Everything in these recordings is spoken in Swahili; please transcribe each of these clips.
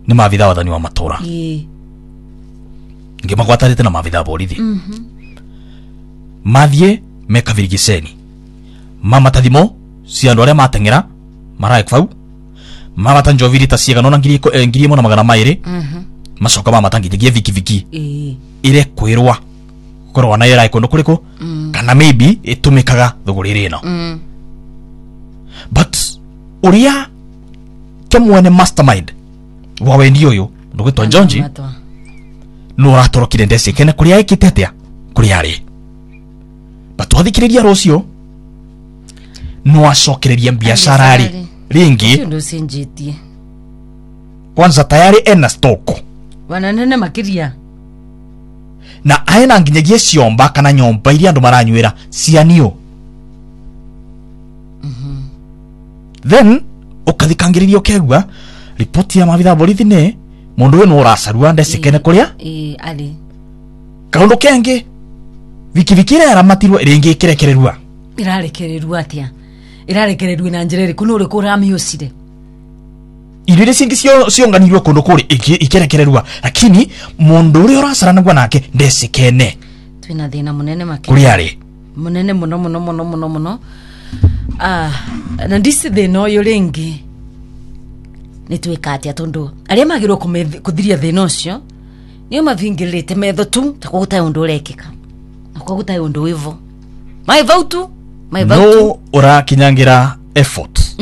ni maabitha wathani wa matura ngimagwatarite na maabitha borithi mathie meka virigiceni mama tathimo cia andu aria matengera marae kwau mama tanjoviri ta ciega nona ngiri mo na magana mairi macoka mama tangiye viki ire kwirwa korwa na ira ikondo kuriko kana maybe itumikaga thugurire no but uria kemwene mastermind wa wendi uyu ndugitwa Jonji no ratorokire ndese kene kuria ikitetea kuria ari batwathikiriria rucio no acokereria biashara ari ringi ndo sinjitie kwanza tayari ena stock wananene makiria na aina nginyagie ciomba kana nyomba iria andu maranywira cianio then ukathikangiririo kegwa ripoti ya mabitha borithi ne mundu we no urasarua ndesikene kuria ali kaundu kengi vikire aramatirwo ringi kirekererua irarekererua na njirere kuno uri kurami usire irire singi cionganirwe kundu kuri ikerekererua lakini mundu uri urasaranagwa nake ndesikene twina thina munene makiri kuri ari munene muno na ndisi thina uyu ringi nitwikati atundu aria magirwo kuthiria thina ucio niyo mavingirite metho tu takuguta undu urekika nakuguta undu wivo maiva tu no urakinyangira effort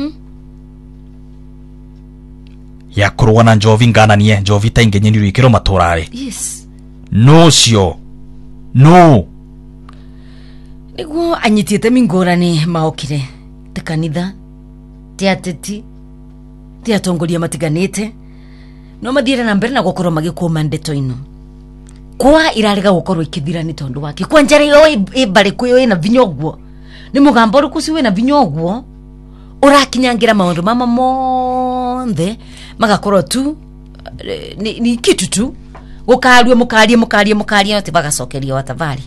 ya kurwa na njovi ngananie njovi taingenyenirwe ikiro maturare yes no cio no niguo anyitite mingurani maokire te kanitha te ateti te atongoria matiganite no mathire na mbere na gukorwo magikuma ndeto ino kwa irarega gukorwo ikithira ni tondu wake kwa njara yo ibare kuyo ina vinyogwo ni mugambo rukusi we na vinyogwo urakinyangira maundu mama monthe magakorwo tu ni kitu tu mukarie ati bagacokeria watavari.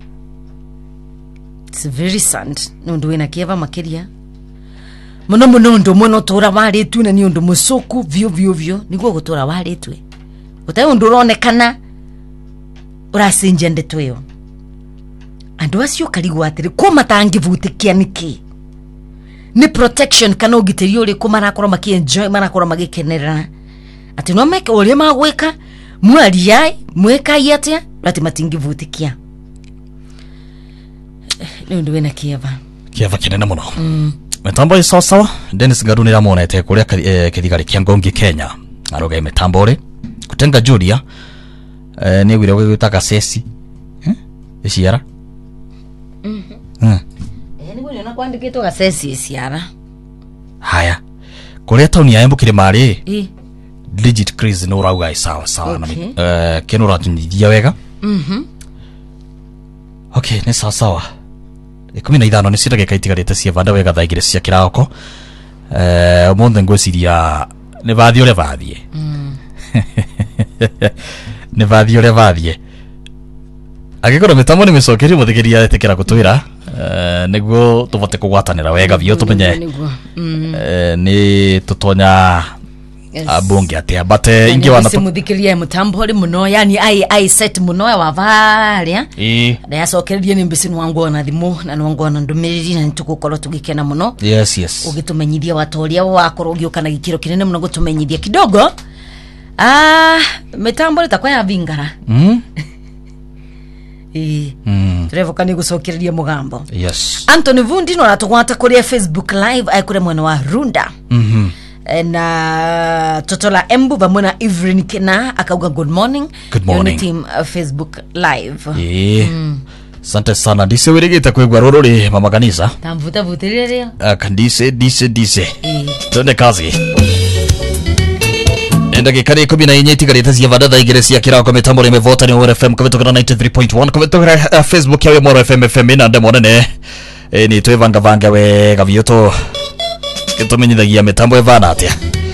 It's very sad nundu wina kieva makiria muno ndo muno tura wari tu na ni undu musuku vyo niguo gutura wari twe utai undu ronekana urasinje ndeto yo andu acio karigwa atiri ko matangivutikia niki ni protection kana ugitiri uri ko marakorwo makienjoy marakorwo magikenerera ati no meke uri magwika mwari yai mweka yatia ati matingivutikia nundu wina kieva kinene muno mitambo sawa Dennis Garuni ramonete kuria kithigari kia Ngongi Kenya aroge mitambo ri kutenga Julia ni wire gwitaka sesi isiara ni gwona kwandikitwo ga sesi isiara haya kuria tauni ya Embu Kirimari legit crazy no rauga sawa na kenora tunithia wega okay ni sawa 15 ni sirage kaitigarite cia vanda wega thaigire cia kirako umunthe ngwiciria ni vathie ure vathie ni vathie ure vathie agikora mitambo ni micokeri muthigiria etekera gutwira niguo tuvote kugwatanira wega bio tumenye ni tutonya abunge atia bate ingi wana simuthikiria mutambo ri muno yani ai set muno wa varia na yacokererie ni mbisi nwangu na thimu na nwangu na ndumiriri na ntugukorwo tugikena muno yes ugitumenyithia watoria wakorwo ugiuka na gikiro kinene muno gutumenyithia kidogo mitambo ri takwa ya vingara turevoka ni gucokereria mugambo yes Anthony Vundi no ratugwata kuri Facebook live aikure mwena wa Runda na Totola Embu vamona Evelyn Kena akauga good morning team Facebook live Sante sana dise wirigita kwegwa rorori mama kanisa tamvuta vutirire kandise dise tone kazi enda gikari 14 itigarite cia vanda thaigire cia kirako mitambo ni mevota ni Moro FM kuvitokana 93.1 kuvitokana Facebook ya Moro FM na ndemonene ni twivanga vanga we gavioto kitumenyithagia mitambo evana atia